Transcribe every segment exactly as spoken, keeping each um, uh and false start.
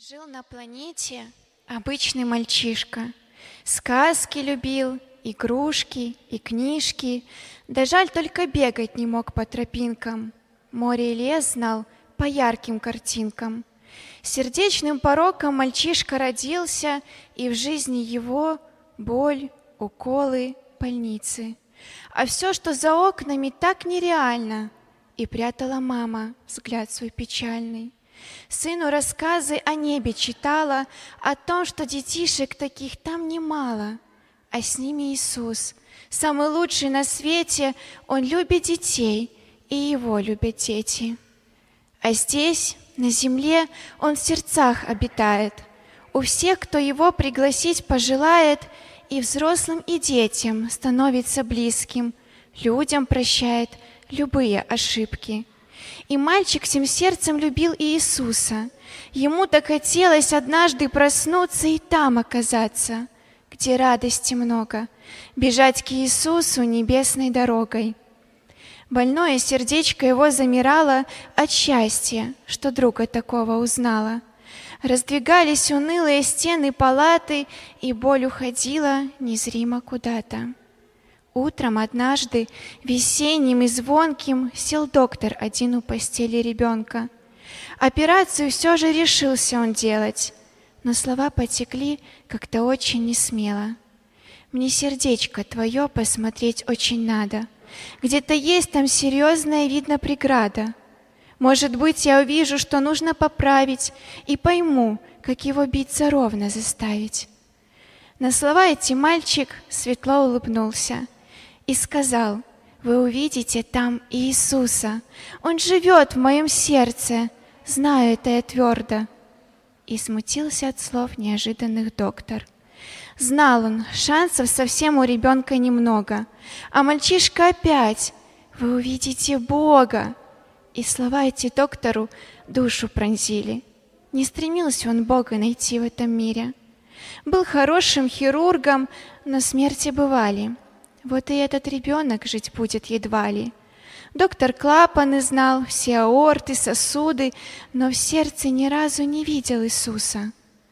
Жил на планете обычный мальчишка. Сказки любил, игрушки и книжки. Да жаль, только бегать не мог по тропинкам. Море и лес знал по ярким картинкам. Сердечным пороком мальчишка родился, и в жизни его боль, уколы, больницы. А все, что за окнами, так нереально. И прятала мама взгляд свой печальный. Сыну рассказы о небе читала, о том, что детишек таких там немало. А с ними Иисус, самый лучший на свете. Он любит детей, и Его любят дети. А здесь, на земле, Он в сердцах обитает. У всех, кто Его пригласить пожелает, и взрослым, и детям становится близким, людям прощает любые ошибки. И мальчик всем сердцем любил Иисуса. Ему так хотелось однажды проснуться и там оказаться, где радости много, бежать к Иисусу небесной дорогой. Больное сердечко его замирало от счастья, что друга такого узнала. Раздвигались унылые стены палаты, и боль уходила незримо куда-то. Утром однажды, весенним и звонким, сел доктор один у постели ребенка. Операцию все же решился он делать, но слова потекли как-то очень несмело. «Мне сердечко твое посмотреть очень надо. Где-то есть там серьезная, видно, преграда. Может быть, я увижу, что нужно поправить, и пойму, как его биться ровно заставить». На слова эти мальчик светло улыбнулся и сказал: «Вы увидите там Иисуса. Он живет в моем сердце, знаю это я твердо». И смутился от слов неожиданных доктор. Знал он, шансов совсем у ребенка немного, а мальчишка опять: «Вы увидите Бога». И слова эти доктору душу пронзили. Не стремился он Бога найти в этом мире. Был хорошим хирургом, но смерти бывали. Вот и этот ребенок жить будет едва ли. Доктор клапаны знал, все аорты, сосуды, но в сердце ни разу не видел Иисуса.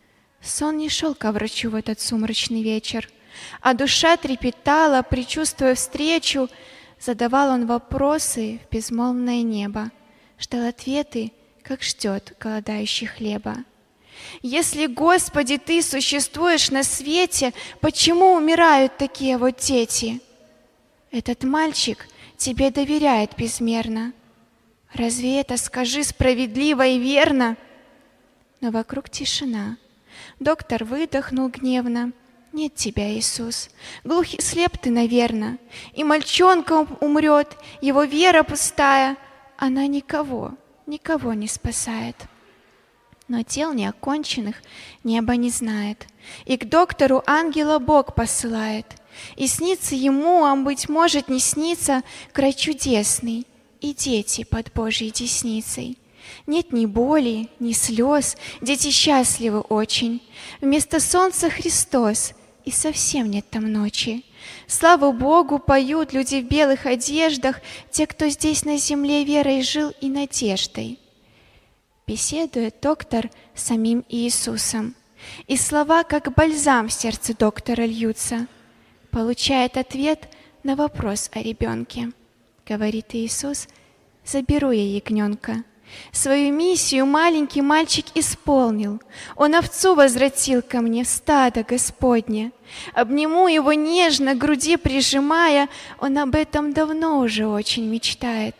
Сон не шел ко врачу в этот сумрачный вечер, а душа трепетала, предчувствуя встречу. Задавал он вопросы в безмолвное небо, ждал ответы, как ждет голодающий хлеба. «Если, Господи, Ты существуешь на свете, почему умирают такие вот дети? Этот мальчик Тебе доверяет безмерно. Разве это, скажи, справедливо и верно?» Но вокруг тишина. Доктор выдохнул гневно: «Нет тебя, Иисус, глух и слеп ты, наверно, и мальчонка умрет, его вера пустая, она никого, никого не спасает». Но дел неоконченных небо не знает, и к доктору ангела Бог посылает, и снится ему, а быть может не снится, край чудесный, и дети под Божьей десницей. Нет ни боли, ни слез, дети счастливы очень. Вместо солнца Христос, и совсем нет там ночи. Славу Богу поют люди в белых одеждах, те, кто здесь на земле верой жил и надеждой. Беседует доктор с самим Иисусом, и слова, как бальзам в сердце доктора, льются. Получает ответ на вопрос о ребенке. Говорит Иисус: «Заберу я ягненка». Свою миссию маленький мальчик исполнил. Он овцу возвратил ко мне в стадо Господне. Обниму его нежно, к груди прижимая, он об этом давно уже очень мечтает.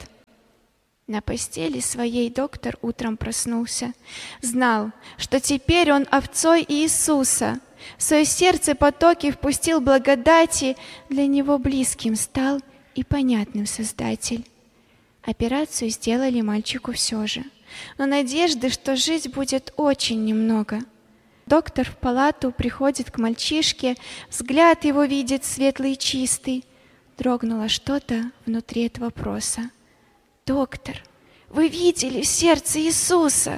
На постели своей доктор утром проснулся. Знал, что теперь он овцой Иисуса. В свое сердце потоки впустил благодати, для него близким стал и понятным Создатель. Операцию сделали мальчику все же, но надежды, что жить будет очень немного. Доктор в палату приходит к мальчишке, взгляд его видит светлый и чистый. Дрогнуло что-то внутри от вопроса: «Доктор, вы видели в сердце Иисуса?»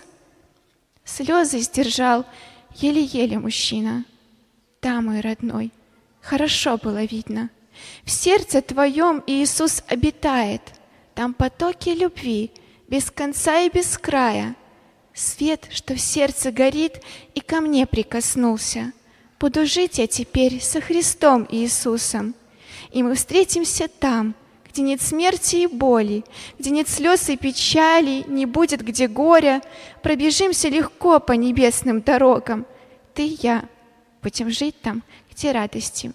Слезы сдержал еле-еле мужчина. «Да, мой родной, хорошо было видно. В сердце твоем Иисус обитает. Там потоки любви, без конца и без края. Свет, что в сердце горит, и ко мне прикоснулся. Буду жить я теперь со Христом Иисусом, и мы встретимся там, где нет смерти и боли, где нет слез и печали, не будет где горя. Пробежимся легко по небесным дорогам. Ты и я будем жить там, где радости